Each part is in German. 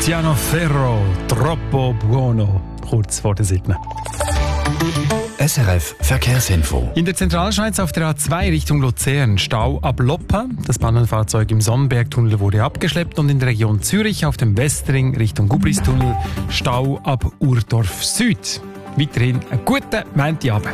Tiziano Ferro, Troppo Buono, kurz vor der 7. SRF Verkehrsinfo. In der Zentralschweiz auf der A2 Richtung Luzern Stau ab Loppa. Das Pannenfahrzeug im Sonnenbergtunnel wurde abgeschleppt und in der Region Zürich auf dem Westring Richtung Gubristunnel Stau ab Urdorf Süd. Weiterhin einen guten Montagabend.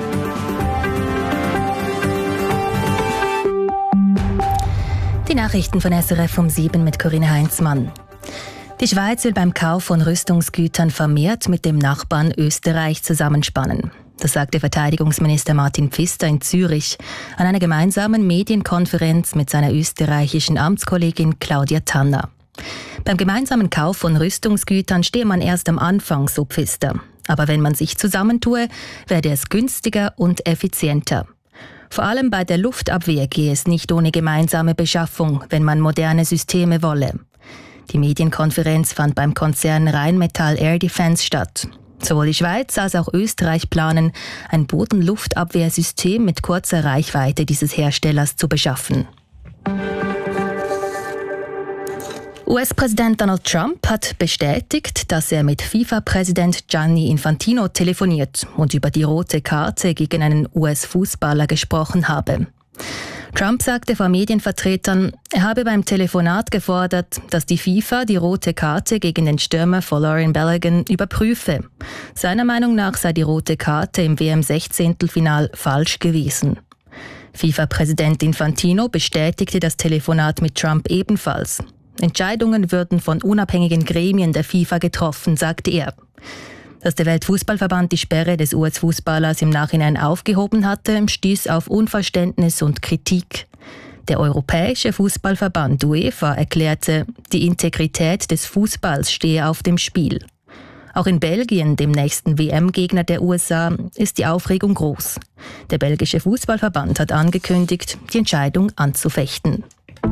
Die Nachrichten von SRF um 7 mit Corinne Heinzmann. Die Schweiz will beim Kauf von Rüstungsgütern vermehrt mit dem Nachbarn Österreich zusammenspannen. Das sagte Verteidigungsminister Martin Pfister in Zürich an einer gemeinsamen Medienkonferenz mit seiner österreichischen Amtskollegin Claudia Tanner. Beim gemeinsamen Kauf von Rüstungsgütern stehe man erst am Anfang, so Pfister. Aber wenn man sich zusammentue, werde es günstiger und effizienter. Vor allem bei der Luftabwehr gehe es nicht ohne gemeinsame Beschaffung, wenn man moderne Systeme wolle. Die Medienkonferenz fand beim Konzern Rheinmetall Air Defence statt. Sowohl die Schweiz als auch Österreich planen, ein Bodenluftabwehrsystem mit kurzer Reichweite dieses Herstellers zu beschaffen. US-Präsident Donald Trump hat bestätigt, dass er mit FIFA-Präsident Gianni Infantino telefoniert und über die rote Karte gegen einen US-Fußballer gesprochen habe. Trump sagte vor Medienvertretern, er habe beim Telefonat gefordert, dass die FIFA die rote Karte gegen den Stürmer Folarin Balogun überprüfe. Seiner Meinung nach sei die rote Karte im WM-16-Final falsch gewesen. FIFA-Präsident Infantino bestätigte das Telefonat mit Trump ebenfalls. Entscheidungen würden von unabhängigen Gremien der FIFA getroffen, sagte er. Dass der Weltfußballverband die Sperre des US-Fußballers im Nachhinein aufgehoben hatte, stieß auf Unverständnis und Kritik. Der Europäische Fußballverband UEFA erklärte, die Integrität des Fußballs stehe auf dem Spiel. Auch in Belgien, dem nächsten WM-Gegner der USA, ist die Aufregung groß. Der belgische Fußballverband hat angekündigt, die Entscheidung anzufechten.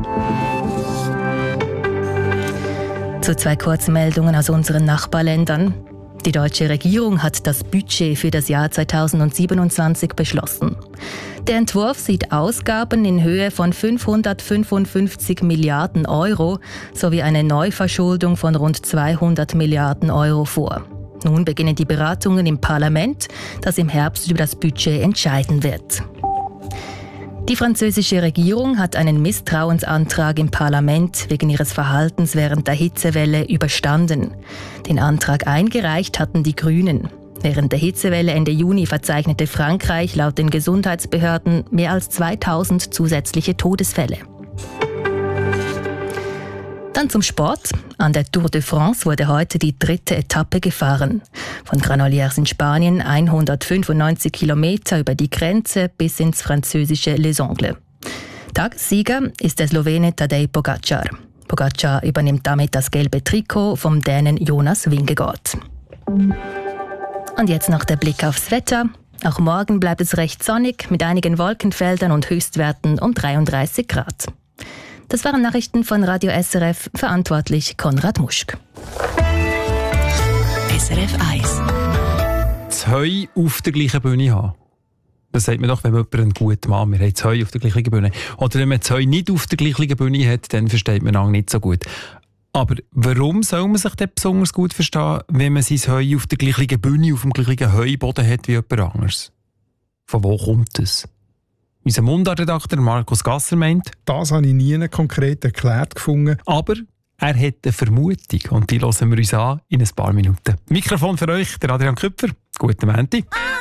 Zu 2 Kurzmeldungen aus unseren Nachbarländern. Die deutsche Regierung hat das Budget für das Jahr 2027 beschlossen. Der Entwurf sieht Ausgaben in Höhe von 555 Milliarden Euro sowie eine Neuverschuldung von rund 200 Milliarden Euro vor. Nun beginnen die Beratungen im Parlament, das im Herbst über das Budget entscheiden wird. Die französische Regierung hat einen Misstrauensantrag im Parlament wegen ihres Verhaltens während der Hitzewelle überstanden. Den Antrag eingereicht hatten die Grünen. Während der Hitzewelle Ende Juni verzeichnete Frankreich laut den Gesundheitsbehörden mehr als 2000 zusätzliche Todesfälle. Dann zum Sport. An der Tour de France wurde heute die 3. Etappe gefahren. Von Granollers in Spanien 195 Kilometer über die Grenze bis ins französische Les Angles. Tagessieger ist der Slowene Tadej Pogačar. Pogačar übernimmt damit das gelbe Trikot vom Dänen Jonas Vingegaard. Und jetzt noch der Blick aufs Wetter. Auch morgen bleibt es recht sonnig mit einigen Wolkenfeldern und Höchstwerten um 33 Grad. Das waren Nachrichten von Radio SRF, verantwortlich Konrad Muschk. SRF 1. Das Heu auf der gleichen Bühne haben. Das sagt man doch, wenn man jemanden gut macht. Wir haben das Heu auf der gleichen Bühne. Oder wenn man das Heu nicht auf der gleichen Bühne hat, dann versteht man auch nicht so gut. Aber warum soll man sich denn besonders gut verstehen, wenn man sein Heu auf der gleichen Bühne, auf dem gleichen Heuboden hat wie jemand anderes? Von wo kommt das? Unser Mundartredakteur Markus Gasser meint, das habe ich nie konkret erklärt gefunden. Aber er hat eine Vermutung und die hören wir uns an in ein paar Minuten. Mikrofon für euch, der Adrian Küpfer. Guten Montag.